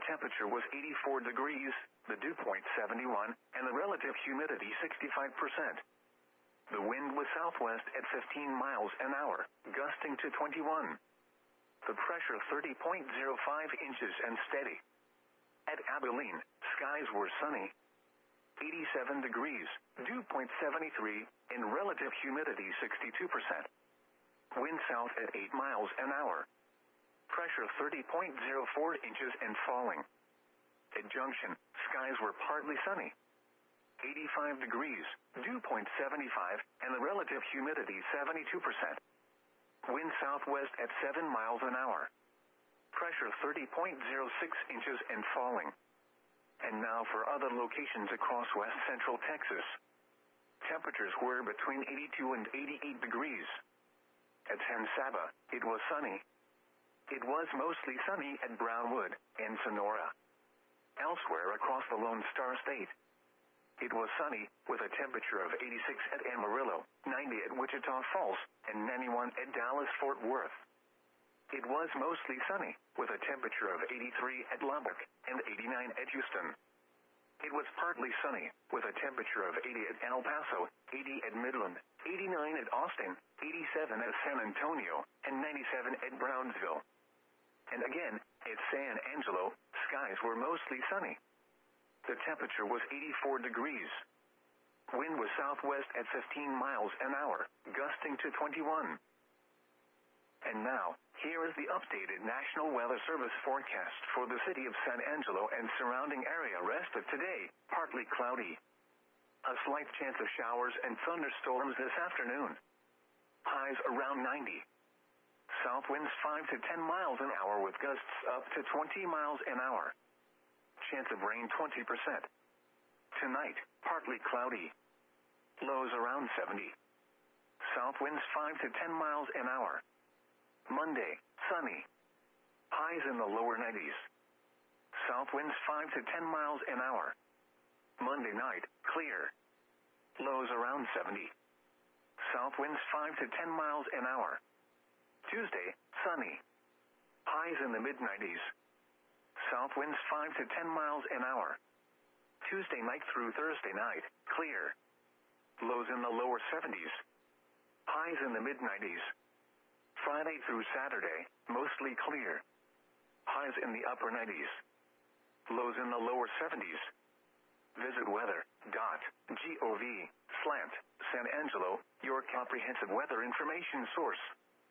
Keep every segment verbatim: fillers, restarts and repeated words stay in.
temperature was eighty-four degrees, the dew point seventy-one, and the relative humidity sixty-five percent. The wind was southwest at fifteen miles an hour, gusting to twenty-one. The pressure thirty point zero five inches and steady. At Abilene, skies were sunny. eighty-seven degrees, dew point seventy-three, and relative humidity sixty-two percent. Wind south at eight miles an hour. Pressure thirty point zero four inches and falling. At Junction, skies were partly sunny. eighty-five degrees, dew point seventy-five, and the relative humidity seventy-two percent. Wind southwest at seven miles an hour. Pressure thirty point zero six inches and falling. And now for other locations across west central Texas. Temperatures were between eighty-two and eighty-eight degrees. At San Saba, it was sunny. It was mostly sunny at Brownwood and Sonora. Elsewhere across the Lone Star State, it was sunny, with a temperature of eighty-six at Amarillo, ninety at Wichita Falls, and ninety-one at Dallas-Fort Worth. It was mostly sunny, with a temperature of eighty-three at Lubbock, and eighty-nine at Houston. It was partly sunny, with a temperature of eighty at El Paso, eighty at Midland, eighty-nine at Austin, eighty-seven at San Antonio, and ninety-seven at Brownsville. And again, at San Angelo, skies were mostly sunny. The temperature was eighty-four degrees. Wind was southwest at fifteen miles an hour, gusting to twenty-one. And now, here is the updated National Weather Service forecast for the city of San Angelo and surrounding area rest of today, partly cloudy. A slight chance of showers and thunderstorms this afternoon. Highs around ninety. South winds five to ten miles an hour with gusts up to twenty miles an hour. Chance of rain twenty percent. Tonight, partly cloudy. Lows around seventy. South winds five to ten miles an hour. Monday, sunny. Highs in the lower nineties. South winds five to ten miles an hour. Monday night, clear. Lows around seventy. South winds five to ten miles an hour. Tuesday, sunny. Highs in the mid nineties. South winds five to ten miles an hour. Tuesday night through Thursday night, clear. Lows in the lower seventies. Highs in the mid nineties. Friday through Saturday, mostly clear. Highs in the upper nineties. Lows in the lower seventies. Visit weather dot gov slash San Angelo, your comprehensive weather information source.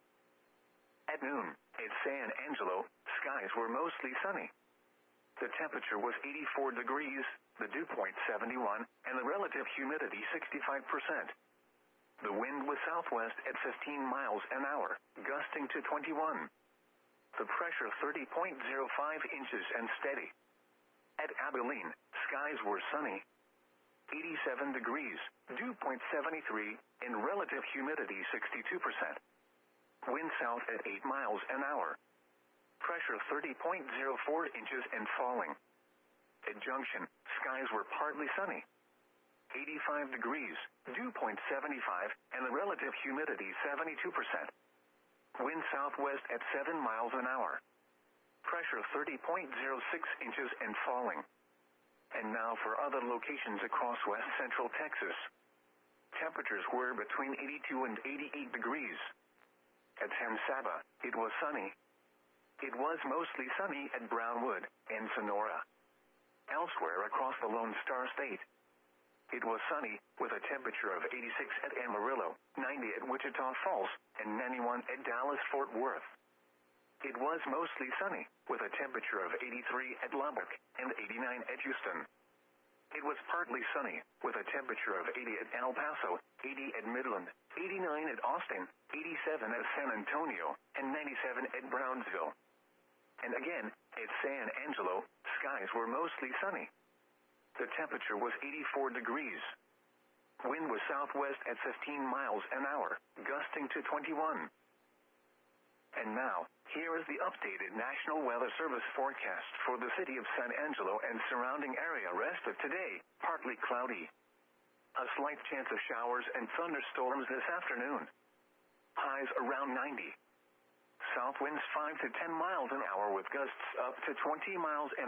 At noon, at San Angelo, skies were mostly sunny. The temperature was eighty-four degrees, the dew point seventy-one, and the relative humidity sixty-five percent. The wind was southwest at fifteen miles an hour, gusting to twenty-one. The pressure thirty point zero five inches and steady. At Abilene, skies were sunny. eighty-seven degrees, dew point seventy-three, and relative humidity sixty-two percent. Wind south at eight miles an hour. Pressure thirty point zero four inches and falling. At Junction, skies were partly sunny. eighty-five degrees, dew point seventy-five, and the relative humidity seventy-two percent. Wind southwest at seven miles an hour. Pressure thirty point zero six inches and falling. And now for other locations across west central Texas. Temperatures were between eighty-two and eighty-eight degrees. At San Saba, it was sunny. It was mostly sunny at Brownwood and Sonora. Elsewhere across the Lone Star State, it was sunny, with a temperature of eighty-six at Amarillo, ninety at Wichita Falls, and ninety-one at Dallas-Fort Worth. It was mostly sunny, with a temperature of eighty-three at Lubbock, and eighty-nine at Houston. It was partly sunny, with a temperature of eighty at El Paso, eighty at Midland, eighty-nine at Austin, eighty-seven at San Antonio, and ninety-seven at Brownsville. And again, at San Angelo, skies were mostly sunny. The temperature was eighty-four degrees. Wind was southwest at fifteen miles an hour, gusting to twenty-one. And now, here is the updated National Weather Service forecast for the city of San Angelo and surrounding area rest of today, partly cloudy. A slight chance of showers and thunderstorms this afternoon. Highs around ninety. South winds five to ten miles an hour with gusts up to twenty miles an hour.